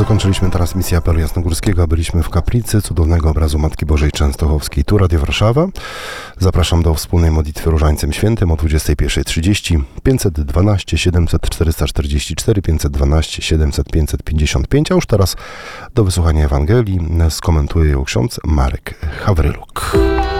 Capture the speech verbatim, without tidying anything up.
Zakończyliśmy transmisję apelu jasnogórskiego, byliśmy w kaplicy cudownego obrazu Matki Bożej Częstochowskiej. Tu Radio Warszawa. Zapraszam do wspólnej modlitwy Różańcem Świętym o dwudziestej pierwszej trzydzieści. pięćset dwanaście siedemset czterysta czterdzieści cztery, pięćset dwanaście siedemset pięćset pięćdziesiąt pięć, a już teraz do wysłuchania Ewangelii skomentuje ją ksiądz Marek Hawryluk.